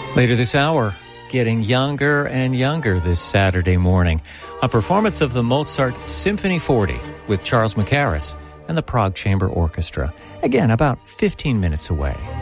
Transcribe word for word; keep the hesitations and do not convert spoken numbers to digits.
Later this hour, getting younger and younger this Saturday morning. A performance of the Mozart Symphony forty with Charles Mackerras and the Prague Chamber Orchestra. Again, about fifteen minutes away.